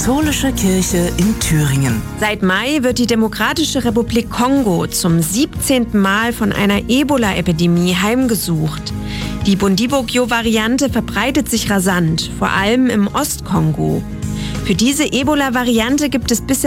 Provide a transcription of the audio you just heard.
Katholische Kirche in Thüringen. Seit Mai wird die Demokratische Republik Kongo zum 17. Mal von einer Ebola-Epidemie heimgesucht. Die Bundibugyo-Variante verbreitet sich rasant, vor allem im Ostkongo. Für diese Ebola-Variante gibt es bisher